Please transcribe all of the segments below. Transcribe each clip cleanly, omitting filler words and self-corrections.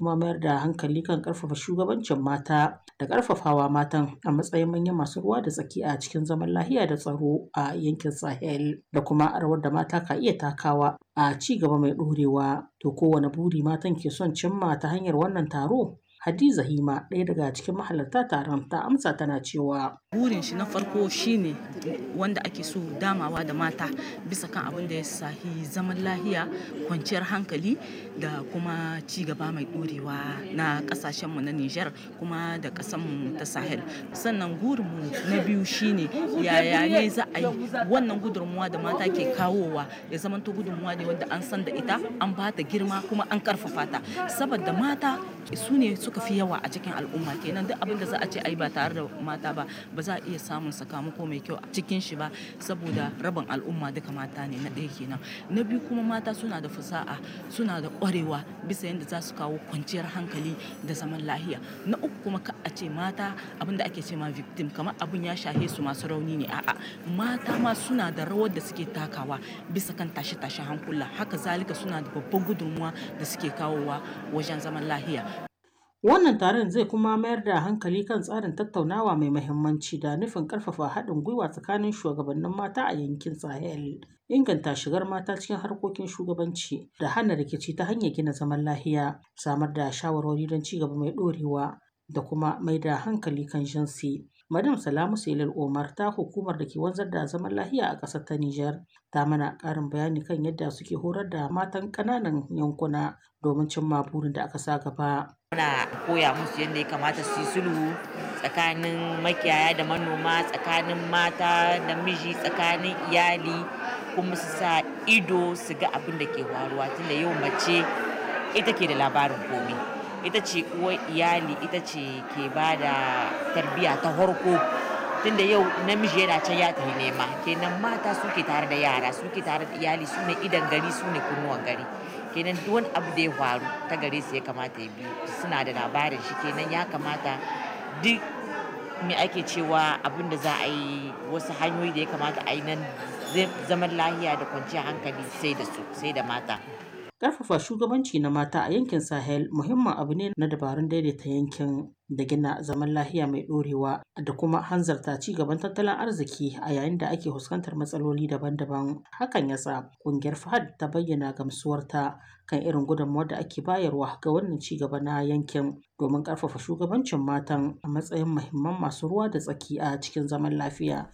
kuma mayar da hankali kan ƙarfafa shugabancin mata da ƙarfafawa matan a matsayin manyan masu ruwa da tsaki a cikin zaman lafiya da tsaro a yankin Sahel da kuma rawar da mata ka iya takawa a ci gaba mai ɗorewa. To kowane buri matan ke son cimma ta hanyar wannan taro? Hadiza Hima, ɗaya daga cikin mahalarta taron, ta amsa tana cewa burin shi na farko shine wanda ake so damawa da mata bisa kan abin da ya sahi zaman lahiya, kwanciyar hankali da kuma ci gaba mai ɗorewa na ƙasashenmu na Nijar kuma da ƙasarmu ta Sahel. Sannan gurinmu na biyu shine yaya ne za a yi wannan gudunmuwa da mata ke kawowa ya zamanto gudunmuwa ne wanda an san da ita, an ba ta girma kuma an karfafa ta, saboda mata su ne suka fi yawa a cikin al'umma. Kenan duk abin da za a ce ai ba tare da mata ba za a iya samun sakamako mai kyau a cikin shi ba, saboda rabin al'umma duka mata ne. Na ɗaya kenan. Na biyu kuma mata suna da fasaha, suna da ƙwarewa bisa yadda za su kawo kwanciyar hankali da zaman lahiya. Na uku kuma ka a ce mata abin da ake ce ma victim, kamar abin ya shahe su masu rauni ne. A'a, mata ma suna da rawar da suke takawa bisa kan tashe-tashen hankula. Haka zalika suna da babban gudunmuwa da suke kawowa wajen zaman lahiya. Wannan taron zai kuma mayar da hankali kan tsarin tattaunawa mai muhimmanci da nufin ƙarfafa haɗin gwiwa tsakanin shugabannin mata a yankin Sahel, inganta shigar mata cikin harkokin shugabanci da hana rikici ta hanyar gina zaman lahiya, samar da shawarwari don ci gaba mai ɗorewa da kuma mai da hankali kan jinsi. Madam Salamu Sailal Omar ta hukumar da ke wanzar da zaman lahiya a ƙasar ta Nijar ta mana ƙarin bayani kan yadda suke horar da matan ƙananan yankuna domin cimma burin da aka sa gaba. Muna koya musu yadda ya kamata su yi sulhu tsakanin makiyaya da manoma, tsakanin mata da miji, tsakanin iyali, kuma su sa ido su ga abin da ke faruwa, tunda yau mace ita ke da labarin komai. Ita ce uwar iyali, ita ce ke ba da tarbiyya ta farko, tunda yau namiji yana can ya tafi nema, kenan mata suke tare da yara, suke tare da iyali, su ne idan gari, su ne kunnuwan gari. Kenan duk wani abu da ya faru ta gare su ya kamata ya biyu, suna da labarin shi. Kenan ya kamata duk me ake cewa abin da za a yi, wasu hanyoyi da ya kamata a yi nan zaman lahiya da kwanciyar hankali sai da su, sai da mata. Ƙarfafa shugabanci na mata a yankin Sahel muhimmin abu ne na dabarun daidaita yankin da gina zaman lahiya mai ɗorewa da kuma hanzarta ci gaban tattalin arziki a yayin da ake fuskantar matsaloli daban-daban. Hakan ya sa ƙungiyar FAHD ta bayyana gamsuwarta kan irin gudunmawar da ake bayarwa ga wannan ci gaba na yankin domin ƙarfafa shugabancin matan a matsayin muhimman masu ruwa da tsaki a cikin zaman lafiya.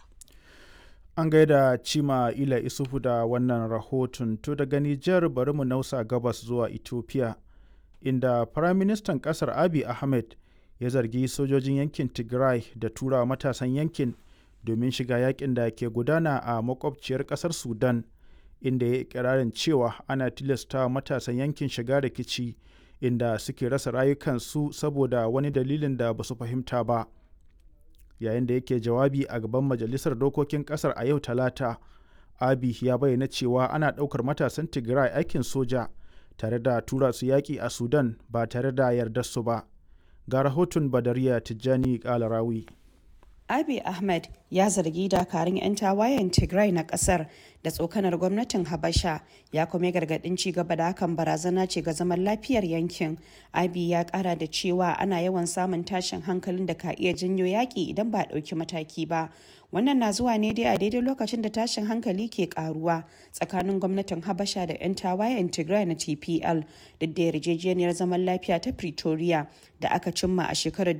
An gaida Cima Ila Isufu da wannan rahoton. To daga Nijar bari mu nausa gabas zuwa Ethiopia, inda Firaministan ƙasar Abiy Ahmed ya zargi sojojin yankin Tigray da tura matasan yankin domin shiga yakin da ke gudana a makwabciyar ƙasar Sudan, inda ya yi ikirarin cewa ana tilasta matasan yankin shiga rikici inda suke rasa rayukansu saboda wani dalilin da ba su fahimta ba. Yayin da yake jawabi a gaban Majalisar Dokokin ƙasar a yau Talata, Abiy ya bayyana cewa ana ɗaukar matasan Tigray aikin soja tare da tura su yaƙi a Sudan ba tare da yardar su ba. Ga rahoton Badariya Tijjani Kalarawi. Abiy Ahmed ya zargi dakarun 'yan tawayen Tigray na kasar da tsokanar gwamnatin Habasha, ya kuma gargadin ci gaba da hakan barazana ce ga zaman lafiyar yankin. Abiy ya kara da cewa ana yawan samun tashin hankalin da ka iya janyo yaƙi idan ba a ɗauki mataki ba. Wannan na zuwa ne dai a daidai lokacin da tashin hankali ke karuwa tsakanin gwamnatin Habasha da 'yan tawayen Tigray na TPL, duk da yarjejeniyar zaman lafiya ta Pretoria da aka cimma a shekarar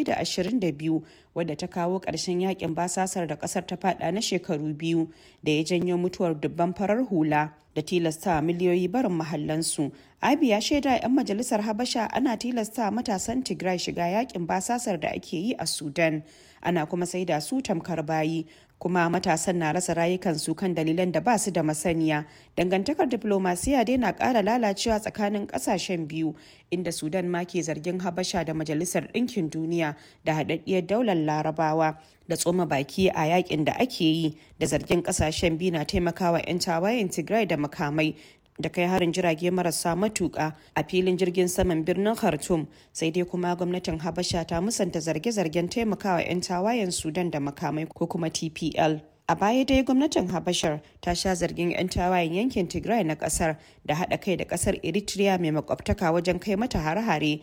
2022 wadda ta kawo ƙarshen yakin basasar da ƙasar ta fada na shekaru biyu da ya janyo mutuwar dubban farar hula da tilasta miliyoyi barin mahallansu. Abiy ya shaida 'yan majalisar Habasha ana tilasta matasan Tigray shiga yakin basasar da ake yi a Sudan, ana kuma saida su tamkar bayi, kuma matasan na rasa rayukansu kan dalilan da ba su da masaniya. Dangantakar diplomasiya dai na ƙara lalacewa tsakanin ƙasashen biyu, inda Sudan ma ke zargin Habasha da Majalisar Ɗinkin Duniya da haɗaɗɗiyar daular Larabawa da tsoma baki a yakin da ake yi, da zargin ƙasashen biyu na taimakawa 'yan tawayen Tigray da makamai da kai harin jirage marasa matuƙa a filin jirgin saman birnin Khartoum. Sai dai kuma gwamnatin Habasha ta musanta zarge-zargen taimakawa 'yan tawayen Sudan da makamai ko kuma TPL. A baya dai gwamnatin Habashar ta sha zargin 'yan tawayen yankin Tigray na kasar da haɗa kai da kasar Eritrea mai makwabtaka wajen kai mata hare-hare